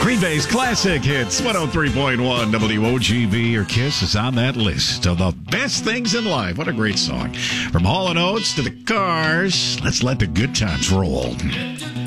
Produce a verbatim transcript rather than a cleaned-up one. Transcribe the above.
Green Bay's classic hits, one oh three point one W O G V. Your Kiss is on that list of the best things in life. What a great song. From Hall and Oates to the Cars, let's let the good times roll.